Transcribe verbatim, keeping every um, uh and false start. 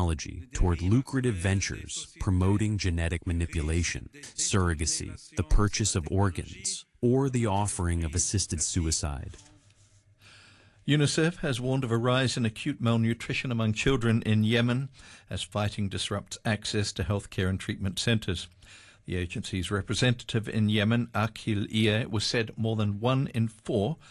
technology toward lucrative ventures promoting genetic manipulation, surrogacy, the purchase of organs, or the offering of assisted suicide. UNICEF has warned of a rise in acute malnutrition among children in Yemen as fighting disrupts access to healthcare and treatment centres. The agency's representative in Yemen, Akhil Ie, was said more than one in four